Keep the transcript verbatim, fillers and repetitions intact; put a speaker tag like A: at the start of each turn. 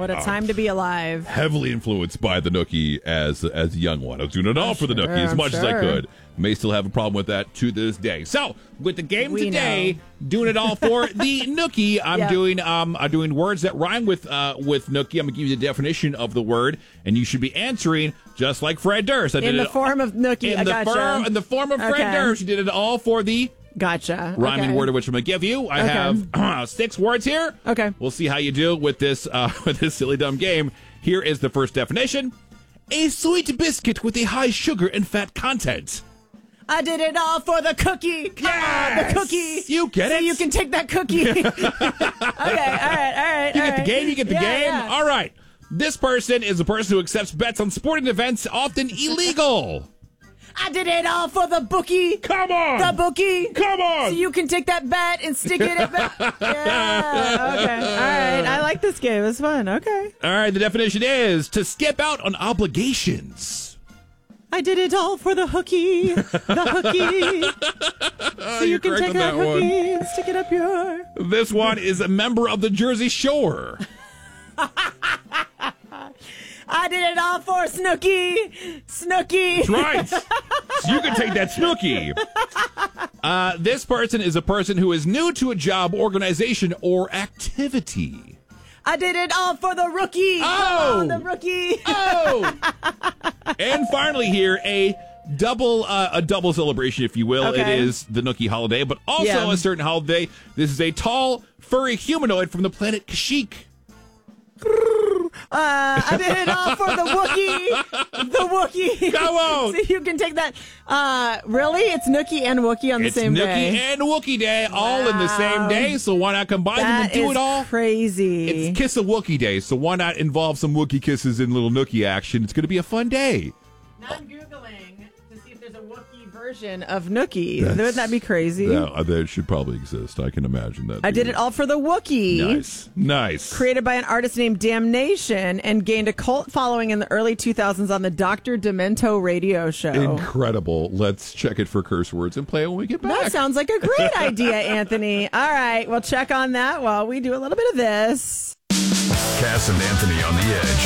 A: What a time to be alive.
B: Heavily influenced by the Nookie as as a young one. I was doing it all for the
A: Sure,
B: Nookie as much
A: I'm
B: as I
A: sure.
B: could. May still have a problem with that to this day. So, with the game
A: We
B: today,
A: know.
B: doing it all for the Nookie, I'm
A: Yeah.
B: doing um I'm doing words that rhyme with uh with Nookie. I'm gonna give you the definition of the word, and you should be answering just like Fred Durst. I did
A: In the
B: it
A: form of Nookie.
B: in
A: I
B: the
A: gotcha.
B: fir- in the form of Fred
A: Okay.
B: Durst. You did it all for the
A: Gotcha.
B: rhyming
A: Okay.
B: word of which I'm going to give you. I
A: Okay.
B: have uh, six words here.
A: Okay.
B: We'll see how you do with this uh, with this silly dumb game. Here is the first definition: a sweet biscuit with a high sugar and fat content.
A: I did it all for the cookie. Come
B: Yes!
A: on, the cookie.
B: You get
A: so
B: it.
A: you can take that cookie. okay, all right, all right.
B: You
A: all
B: get the
A: right.
B: game. You get the
A: Yeah,
B: game.
A: yeah.
B: All right. This person is a person who accepts bets on sporting events, often illegal.
A: I did it all for the bookie.
B: Come on.
A: The bookie.
B: Come on.
A: So you can take that bet and stick it at bet. Yeah. Okay. All right. I like this game. It's fun. Okay.
B: All right. The definition is to skip out on obligations.
A: I did it all for the hooky. The hooky. So you
B: you're
A: can
B: correct
A: take
B: on
A: that
B: that one.
A: hooky and stick it up your.
B: This one is a member of the Jersey Shore.
A: I did it all for Snooky. Snooky.
B: That's right. So you can take that Snooki. Uh, this person is a person who is new to a job, organization, or activity.
A: I did it all for the rookie.
B: Oh.
A: Come on, the rookie.
B: Oh! And finally here, a double uh, a double celebration, if you will.
A: Okay.
B: It is the Nookie holiday, but also
A: Yeah.
B: a certain holiday. This is a tall, furry humanoid from the planet Kashyyyk.
A: Uh, I did it all for the Wookiee. The Wookiee.
B: Come on.
A: So you can take that. Uh, really? It's Nookie and Wookiee on the
B: It's
A: same
B: Nookie
A: day.
B: and Wookiee Day, all in the same
A: Wow.
B: day, so why not combine them
A: That
B: and do
A: is
B: it all?
A: crazy.
B: It's Kiss a Wookiee Day, so why not involve some Wookiee kisses in little Nookie action? It's going to be a fun day.
A: Now I'm Googling to see if there's a Wookiee version of Nookie. Wouldn't that be crazy?
B: Yeah, that should probably exist. I can imagine that.
A: I did it all for the Wookiee.
B: Nice. Nice.
A: Created by an artist named Damnation and gained a cult following in the early two thousands on the Doctor Demento radio show.
B: Incredible. Let's check it for curse words and play it when we get back.
A: That sounds like a great idea, Anthony. All right, we'll check on that while we do a little bit of this.
C: Cass and Anthony on the Edge.